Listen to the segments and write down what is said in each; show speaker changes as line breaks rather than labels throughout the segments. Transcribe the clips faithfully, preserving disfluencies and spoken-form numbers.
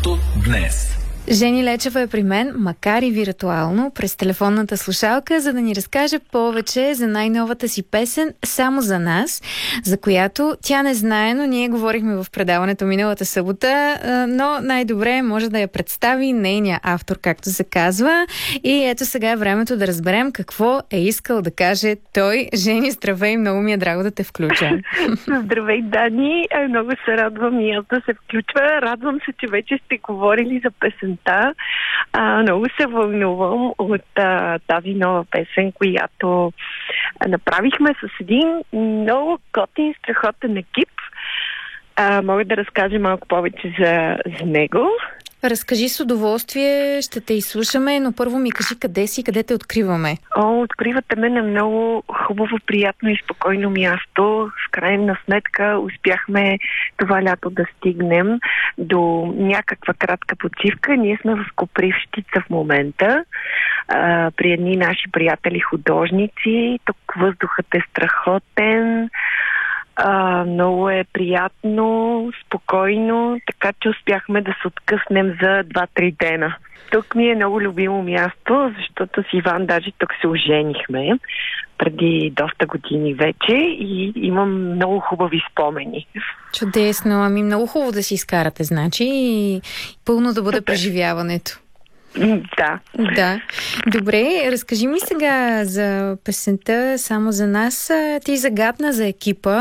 Радиото днес.
Жени Лечева е при мен, макар и виртуално, през телефонната слушалка, за да ни разкаже повече за най-новата си песен "Само за нас", за която тя не знае, но ние говорихме в предаването миналата събота, но най-добре може да я представи нейния автор, както се казва. И ето сега е времето да разберем какво е искал да каже той. Жени, здравей, много ми е драго да те включа.
Здравей, Дани, много се радвам и аз да се включва. Радвам се, че вече сте говорили за песен. А, много се вълнувам от а, тази нова песен, която а, направихме с един много готин, страхотен екип. А, мога да разкажа малко повече за, за него.
Разкажи с удоволствие, ще те изслушаме, но първо ми кажи къде си, къде те откриваме.
О, откривате ме на много хубаво, приятно и спокойно място. В крайна сметка успяхме това лято да стигнем до някаква кратка почивка. Ние сме в Копривщица в момента, а, при едни наши приятели художници. Тук въздухът е страхотен. А, много е приятно, спокойно, така че успяхме да се откъснем за два-три дена. Тук ми е много любимо място, защото с Иван даже тук се оженихме преди доста години вече и имам много хубави спомени.
Чудесно, ами много хубаво да си изкарате, значи, и пълно да бъде преживяването.
Да.
Да. Добре, разкажи ми сега за песента "Само за нас". Ти загадна за екипа.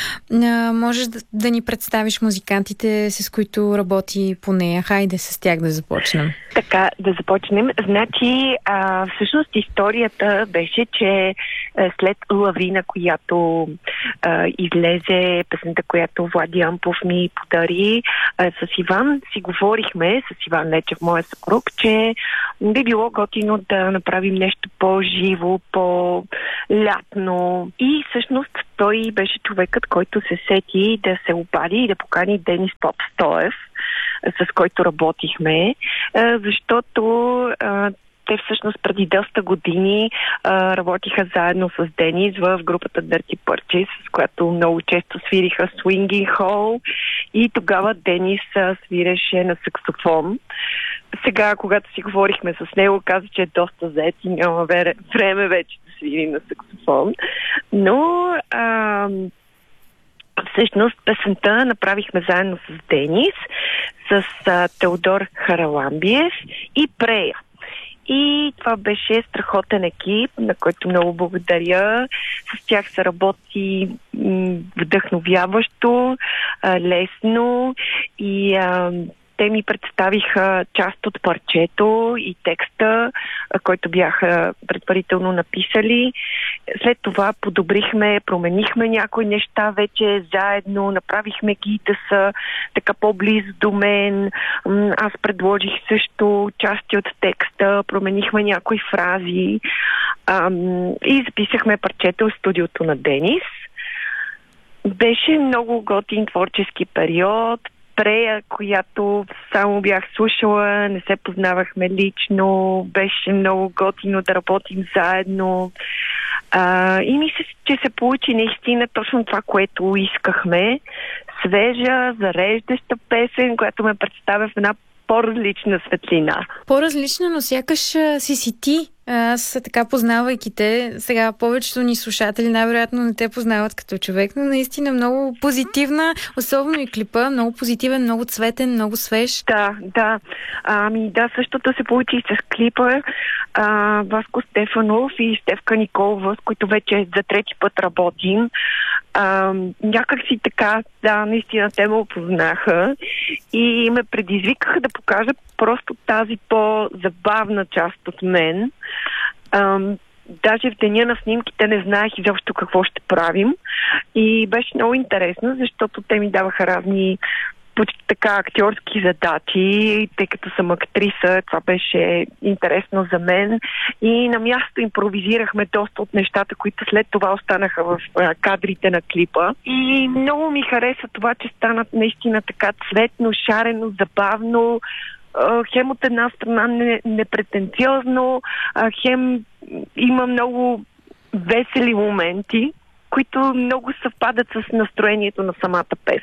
Можеш да, да ни представиш музикантите, с които работи по нея. Хайде с тях да започнем.
Така, да започнем. Значи, а, всъщност историята беше, че а, след Лаврина, която а, излезе, песента, която Влади Ампов ми подари, а, с Иван си говорихме, с Иван Лечев, моя съпруг, че би било готино да направим нещо по-живо, по-лятно. И всъщност той беше човекът, който се сети да се обади и да покани Денис Попстоев, с който работихме, защото те всъщност преди доста години а, работиха заедно с Денис в групата Dirty Purchase, с която много често свириха Swinging Hall, и тогава Денис а, свиреше на саксофон. Сега, когато си говорихме с него, каза, че е доста зает и няма време вече да свири на саксофон. Но а, всъщност песента направихме заедно с Денис, с а, Теодор Хараламбиев и Прея. И това беше страхотен екип, на който много благодаря. С тях се работи м- вдъхновяващо, а, лесно и а, те ми представиха част от парчето и текста, който бяха предварително написали. След това подобрихме, променихме някои неща вече заедно, направихме ги да са така по-близо до мен. Аз предложих също части от текста, променихме някои фрази и записахме парчето в студиото на Денис. Беше много готин творчески период. Прея, която само бях слушала, не се познавахме лично, беше много готино да работим заедно. А, и мисля, че се получи наистина точно това, което искахме. Свежа, зареждаща песен, която ме представя в една по-различна светлина.
По-различна, но сякаш си си ти. Аз, така познавайки те, сега повечето ни слушатели най-вероятно не те познават като човек, но наистина много позитивна, особено и клипа, много позитивен, много цветен, много свеж.
Да, да. Ами да, същото се получи и с клипа. А, Васко Стефанов и Стефка Николова, с които вече за трети път работим. А, някак си така, да, наистина те ме опознаха и ме предизвикаха да покажа просто тази по-забавна част от мен. Ам, даже в деня на снимките не знаех изобщо какво ще правим и беше много интересно, защото те ми даваха разни почти така актьорски задачи, тъй като съм актриса, това беше интересно за мен и на място импровизирахме доста от нещата, които след това останаха в кадрите на клипа. И много ми хареса това, че станат наистина така цветно, шарено, забавно, хем от една страна не, непретенциозно, хем има много весели моменти, които много съвпадат с настроението на самата песен.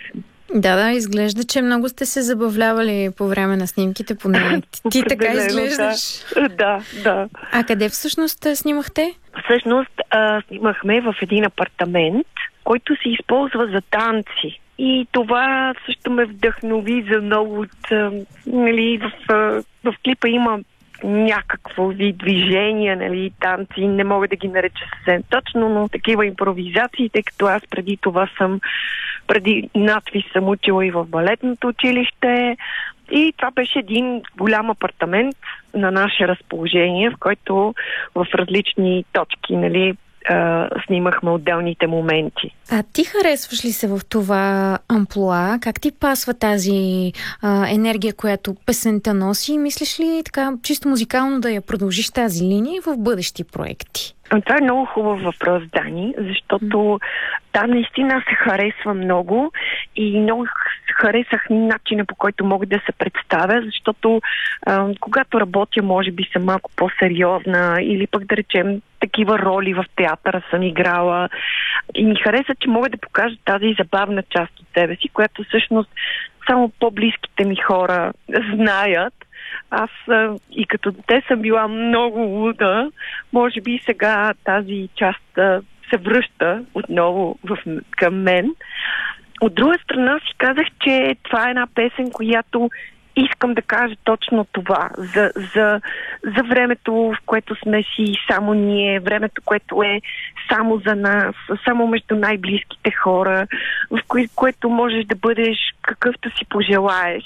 Да, да, изглежда, че много сте се забавлявали по време на снимките, поне ти така изглеждаш.
Да, да, да.
А къде всъщност снимахте?
Всъщност а, снимахме в един апартамент, който се използва за танци. И това също ме вдъхнови за много от... А, нали, в, а, в клипа има някакво вид движение, нали, танци, не мога да ги нареча съвсем точно, но такива импровизации, тъй като аз преди това съм, преди надвис съм учила и в балетното училище, и това беше един голям апартамент на наше разположение, в който в различни точки, нали, Uh, снимахме отделните моменти.
А ти харесваш ли се в това амплоа? Как ти пасва тази а, енергия, която песента носи? Мислиш ли така чисто музикално да я продължиш тази линия в бъдещи проекти?
Това е много хубав въпрос, Дани, защото да, наистина се харесва много и много харесах начина, по който мога да се представя, защото а, когато работя, може би съм малко по-сериозна или пък да речем такива роли в театъра съм играла и ми хареса, че мога да покажа тази забавна част от себе си, която всъщност само по-близките ми хора знаят. Аз а, и като дете съм била много луда, може би сега тази част а, се връща отново в, към мен. От друга страна си казах, че това е една песен, която искам да кажа точно това. За, за, за времето, в което сме си само ние, времето, което е само за нас, само между най-близките хора, в кое, което можеш да бъдеш какъвто си пожелаеш.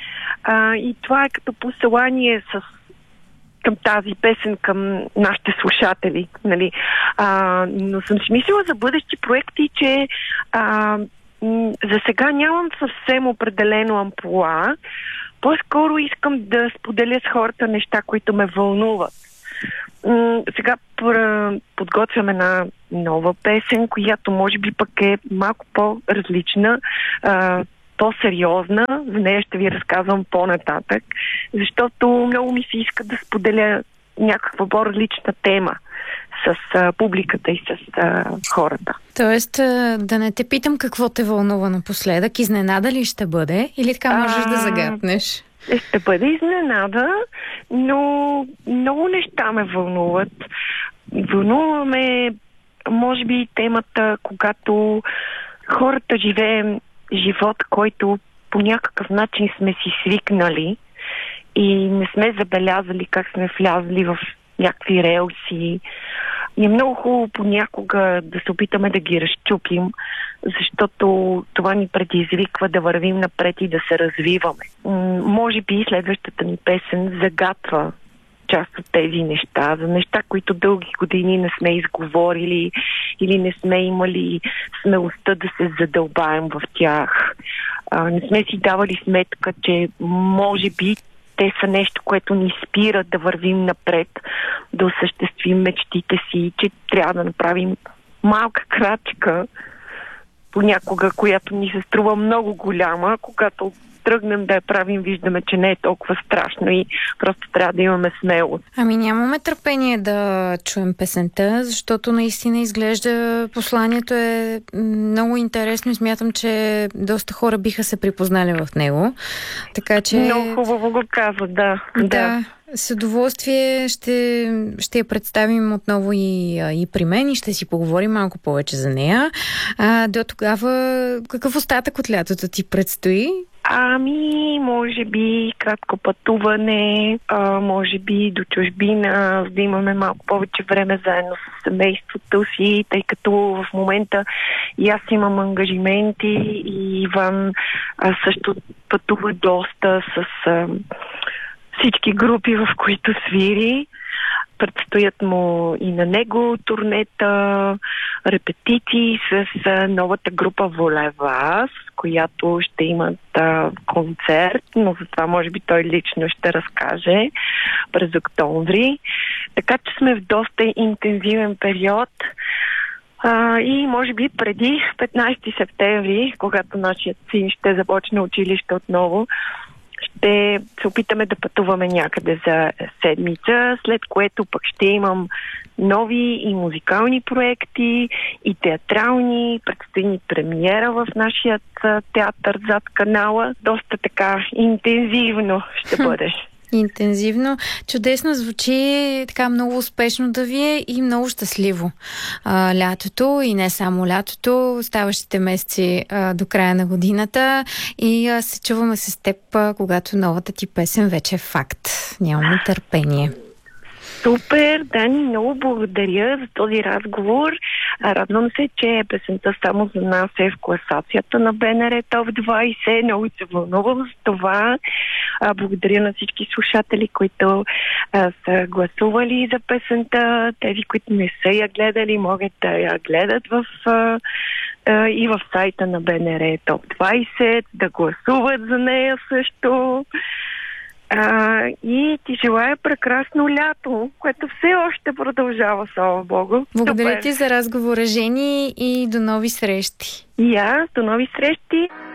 А, и това е като послание с, към тази песен, към нашите слушатели. Нали? А, но съм си мислила за бъдещи проекти, че а, м- за сега нямам съвсем определено амплоа. По-скоро искам да споделя с хората неща, които ме вълнуват. М- сега пр- подготвяме една нова песен, която може би пък е малко по-различна, а, по-сериозна. За нея ще ви разказвам по-нататък, защото много ми се иска да споделя някаква по-различна тема с а, публиката и с а, хората.
Тоест, да не те питам какво те вълнува напоследък, изненада ли ще бъде или така можеш а, да загатнеш?
Ще бъде изненада, но много неща ме вълнуват. Вълнуваме, може би, темата, когато хората живеем живот, който по някакъв начин сме си свикнали и не сме забелязали как сме влязли в някакви релси. И е много хубаво понякога да се опитаме да ги разчупим, защото това ни предизвиква да вървим напред и да се развиваме. М- може би следващата ни песен загатва част от тези неща, за неща, които дълги години не сме изговорили или не сме имали смелостта да се задълбаем в тях. А, не сме си давали сметка, че може би те са нещо, което ни спира да вървим напред, да осъществим мечтите си, че трябва да направим малка крачка понякога, която ни се струва много голяма, когато тръгнем да я правим, виждаме, че не е толкова страшно и просто трябва да имаме смелост.
Ами нямаме търпение да чуем песента, защото наистина изглежда посланието е много интересно и смятам, че доста хора биха се припознали в него. Така че...
Много хубаво го казва, да.
Да. да. С удоволствие ще, ще я представим отново и, и при мен и ще си поговорим малко повече за нея. А, до тогава, какъв остатък от лятото ти предстои?
Ами, може би кратко пътуване, а, може би до чужбина, за да имаме малко повече време заедно с семейството си, тъй като в момента и аз имам ангажименти и Иван а, също пътува доста с а, всички групи, в които свири. Предстоят му и на него турнета, репетиции с а, новата група Волевас, която ще имат а, концерт, но за това може би той лично ще разкаже през октомври. Така че сме в доста интензивен период а, и може би преди петнайсети септември, когато нашият син ще започне училище отново, ще се опитаме да пътуваме някъде за седмица, след което пък ще имам нови и музикални проекти, и театрални. Предстои ни премиера в нашия театър зад канала. Доста така интензивно ще бъде.
Интензивно. Чудесно звучи, така много успешно да ви е и много щастливо а, лятото и не само лятото, оставащите месеци а, до края на годината и а, се чуваме с теб, а, когато новата ти песен вече е факт. Нямаме търпение.
Супер, Дани, много благодаря за този разговор. Радвам се, че песента само за нас е в класацията на БНР Топ двайсет. Много се вълнувам за това. Благодаря на всички слушатели, които а, са гласували за песента. Тези, които не са я гледали, могат да я гледат в, а, а, и в сайта на БНР Топ двайсет, да гласуват за нея също. А, и ти желая прекрасно лято, което все още продължава, слава Богу.
Благодаря
Супер.
ти за разговора, Жени, и до нови срещи.
И аз, до нови срещи.